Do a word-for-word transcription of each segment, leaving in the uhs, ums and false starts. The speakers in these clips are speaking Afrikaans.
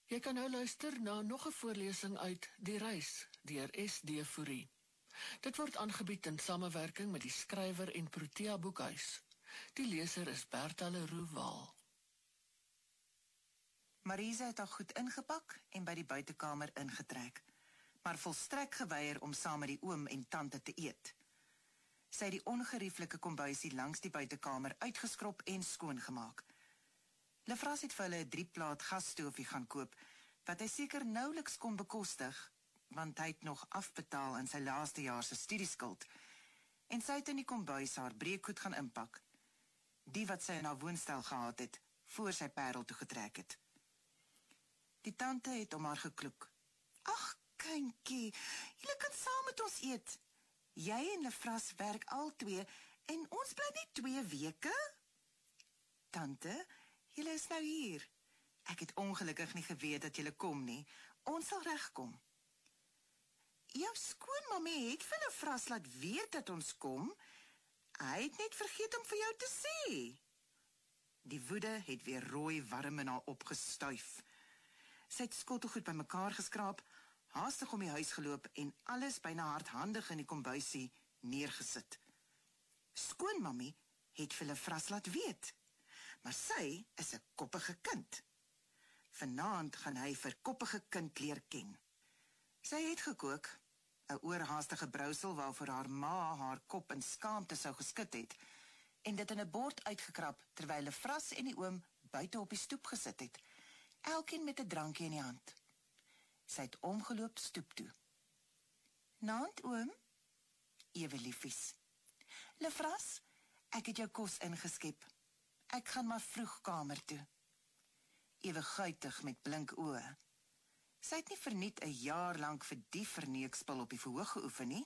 Jy kan nou luister na nog 'n voorlesing uit Die Reis deur S D Fourie. Dit word aangebied in samewerking met die skrywer en Protea Boekhuis. Die leser is Bertha Leroux Waal. Marisa het haar goed ingepak en by die buitekamer ingetrek, maar volstrek geweier om saam met die oom en tante te eet. Sy het die ongerieflike kombuisie langs die buitekamer uitgeskrob en skoongemaak. Lefras het vir hulle 'n drieplaat gasstoofie gaan koop, wat hy seker nouliks kon bekostig, want hy het nog afbetaal in sy laaste jaar se studieskuld, en sy het in die kombuis haar breekgoed gaan inpak, die wat sy in haar woonstel gehad het, voor sy Parel toe getrek het. Die tante het om haar gekloek. Ag, kindjie, julle kan saam met ons eet. Jy en Lefras werk al twee, en ons bly net twee weke. Tante, julle is nou hier. Ek het ongelukkig nie geweet dat julle kom nie. Ons sal regkom. Jou skoonmamie het vir Lefras laat weet dat ons kom. Hy het net vergeet om vir jou te sê. Die woede het weer rooi warm in haar opgestuif. Sy het skottelgoed by mekaar geskraap, haastig om die huis geloop en alles byna hardhandig in die kombuisie neergesit. Skoonmamie het vir Lefras laat weet, maar sy is 'n koppige kind. Vanaand gaan hy vir koppige kind leer ken. Sy het gekook, 'n oorhaastige brousel waarvoor haar ma haar kop in skaamte sou geskit het, en dit in 'n bord uitgekrap terwyl Lefras en die oom buite op die stoep gesit het, elkeen met 'n drankie in die hand. Sy het omgeloop stoep toe. Naand, oom? Ewe liefies. Lefras, ek het jou kos ingeskep. Ek gaan maar vroeg kamer toe. Ewe guitig met blink oë. Sy het nie verniet 'n jaar lank vir die verneekspil op die verhoog geoefen nie.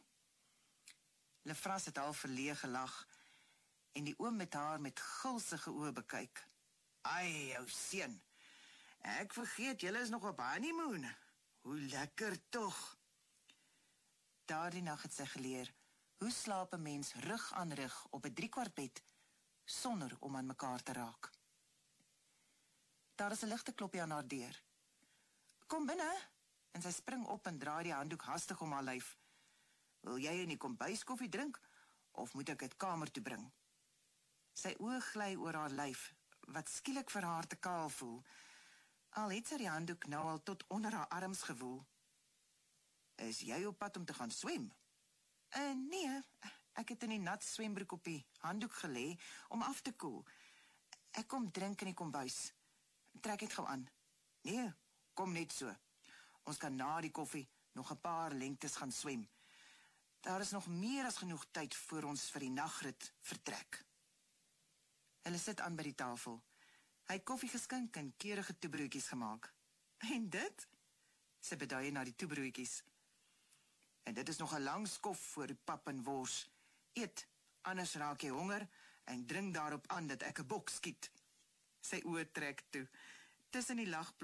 Lefras het al verleeg gelag, en die oom met haar met gulsige oë bekyk. Ai, jou seun, ek vergeet, julle is nog op honeymoon. Hoe lekker tog. Daardie nag het sy geleer, hoe slaap 'n mens rug aan rug op 'n driekwart bed, sonder om aan mekaar te raak. Daar is 'n ligte klopjie aan haar deur. Kom binne, en sy spring op en draai die handdoek hastig om haar lyf. Wil jy in die kombuis koffie drink, of moet ek dit kamer toe bring? Sy oë gly oor haar lyf, wat skielik vir haar te kaal voel, al het sy die handdoek nou al tot onder haar arms gewoel. Is jy op pad om te gaan swem? Uh, nee, ek het in die nat swembroek op die handdoek gelê om af te koel. Ek kom drink in die kombuis. Trek dit gou aan. Nee, kom net so. Ons kan na die koffie nog 'n paar lengtes gaan swem. Daar is nog meer as genoeg tyd voor ons vir die nagrit vertrek. Hulle sit aan by die tafel. Hy het koffie geskink en keurige toebroodjies gemaak. En dit? Sy beduie na die toebroodjies. En dit is nog 'n lang skof voor die pap en wors. Eet, anders raak jy honger, en drink daarop aan dat ek 'n bok skiet. Sy oë trek toe. Tussen die lag